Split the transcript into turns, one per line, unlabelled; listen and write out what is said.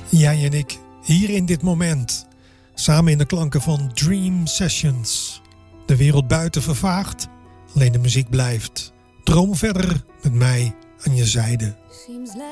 Jij en ik, hier in dit moment. Samen in de klanken van Dream Sessions. De wereld buiten vervaagt, alleen de muziek blijft. Droom verder met mij aan je zijde.